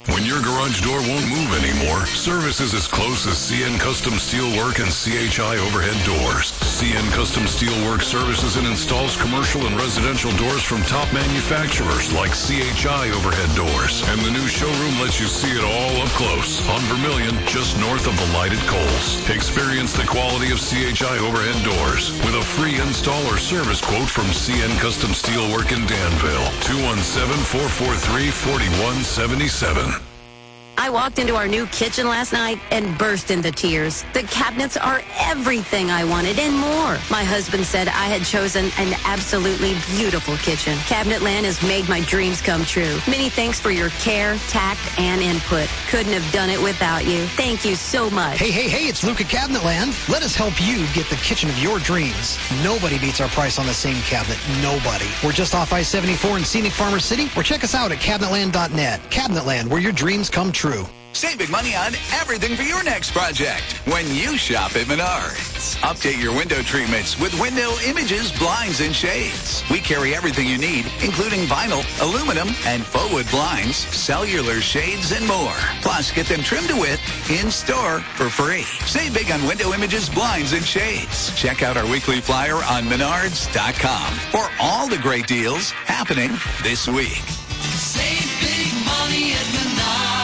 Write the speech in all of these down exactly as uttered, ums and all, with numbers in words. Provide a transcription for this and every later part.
When your garage door won't move anymore, service is as close as C N Custom Steelwork and C H I Overhead Doors. C N Custom Steelwork services and installs commercial and residential doors from top manufacturers like C H I Overhead Doors. And the new showroom lets you see it all up close on Vermilion, just north of the lighted Coles. Experience the quality of C H I Overhead Doors with a free install or service quote from C N Custom Steelwork in Danville. two one seven, four four three, four one seven seven. I walked into our new kitchen last night and burst into tears. The cabinets are everything I wanted and more. My husband said I had chosen an absolutely beautiful kitchen. Cabinetland has made my dreams come true. Many thanks for your care, tact, and input. Couldn't have done it without you. Thank you so much. Hey, hey, hey, it's Luke at Cabinetland. Let us help you get the kitchen of your dreams. Nobody beats our price on the same cabinet. Nobody. We're just off I seventy-four in scenic Farmer City, or check us out at cabinetland dot net. Cabinetland, where your dreams come true. Save big money on everything for your next project when you shop at Menards. Update your window treatments with Window Images, Blinds, and Shades. We carry everything you need, including vinyl, aluminum, and faux wood blinds, cellular shades, and more. Plus, get them trimmed to width in-store for free. Save big on Window Images, Blinds, and Shades. Check out our weekly flyer on menards dot com for all the great deals happening this week. Save big money at Menards.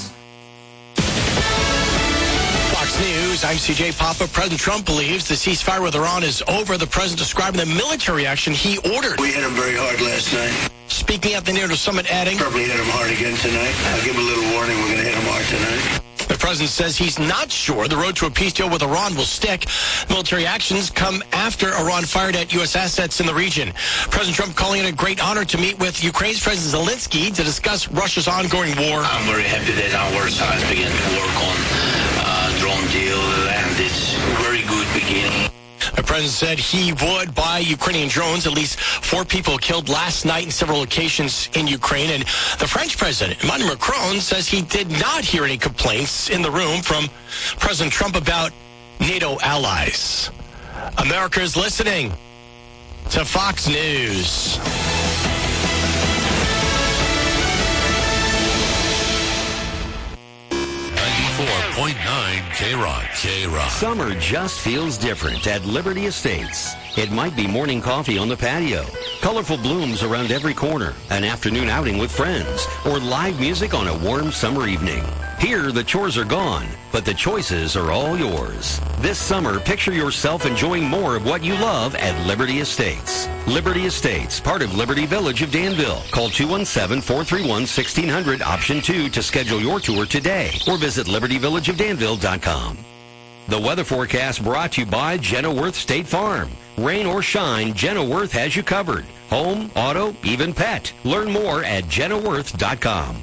Fox News, I'm C J Papa. President Trump believes the ceasefire with Iran is over. The president describing the military action he ordered. We hit him very hard last night. Speaking at the NATO summit, adding, Probably hit him hard again tonight. I'll give him a little warning. We're going to hit him hard tonight. The president says he's not sure the road to a peace deal with Iran will stick. Military actions come after Iran fired at U S assets in the region. President Trump calling it a great honor to meet with Ukraine's President Zelensky to discuss Russia's ongoing war. I'm very happy that our sides began to work on a drone deal, and it's a very good beginning. The president said he would buy Ukrainian drones. At least four people killed last night in several locations in Ukraine. And the French president, Emmanuel Macron, says he did not hear any complaints in the room from President Trump about NATO allies. America is listening to Fox News. ninety-four point nine K-Rock. K-Rock. Summer just feels different at Liberty Estates. It might be morning coffee on the patio, colorful blooms around every corner, an afternoon outing with friends, or live music on a warm summer evening. Here, the chores are gone, but the choices are all yours. This summer, picture yourself enjoying more of what you love at Liberty Estates. Liberty Estates, part of Liberty Village of Danville. Call two one seven, four three one, one six zero zero, option two to schedule your tour today, or visit liberty village of danville dot com. The weather forecast brought to you by Jenna Worth State Farm. Rain or shine, Jenna Worth has you covered. Home, auto, even pet. Learn more at jenna worth dot com.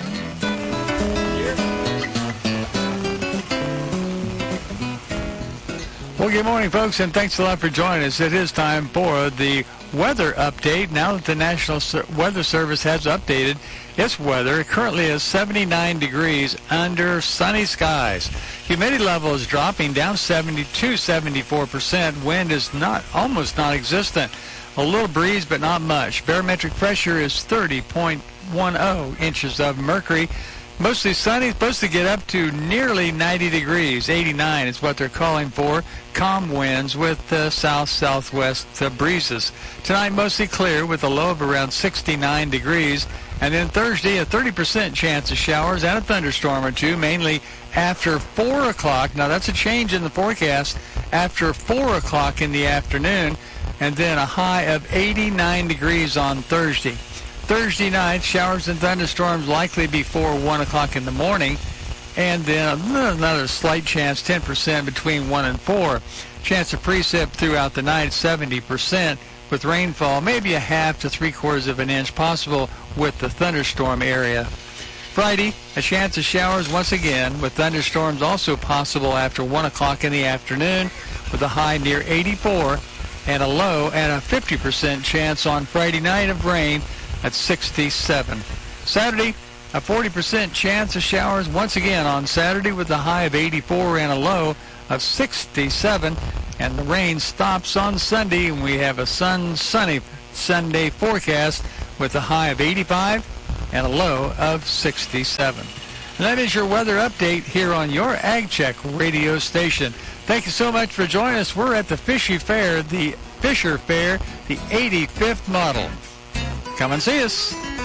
Well, good morning, folks, and thanks a lot for joining us. It is time for the weather update. Now that the National Weather Service has updated its weather, it currently is seventy-nine degrees under sunny skies. Humidity level is dropping down seventy-two, seventy-four percent. Wind is not almost non-existent. A little breeze, but not much. Barometric pressure is thirty point one zero inches of mercury. Mostly sunny, supposed to get up to nearly ninety degrees. eighty-nine is what they're calling for. Calm winds with uh, south-southwest uh, breezes. Tonight, mostly clear with a low of around sixty-nine degrees. And then Thursday, a thirty percent chance of showers and a thunderstorm or two, mainly after four o'clock. Now, that's a change in the forecast after four o'clock in the afternoon. And then a high of eighty-nine degrees on Thursday. Thursday night, showers and thunderstorms likely before one o'clock in the morning. And then another slight chance, ten percent between one and four. Chance of precip throughout the night, seventy percent, with rainfall maybe a half to three-quarters of an inch possible with the thunderstorm area. Friday, a chance of showers once again, with thunderstorms also possible after one o'clock in the afternoon, with a high near eighty-four and a low and a fifty percent chance on Friday night of rain at sixty-seven. Saturday, a forty percent chance of showers once again on Saturday with a high of eighty-four and a low of sixty-seven. And the rain stops on Sunday, and we have a sun sunny Sunday forecast with a high of eighty-five and a low of sixty-seven. And that is your weather update here on your AgCheck radio station. Thank you so much for joining us. We're at the Fishy Fair, the Fisher Fair, the eighty-fifth model. Come and see us.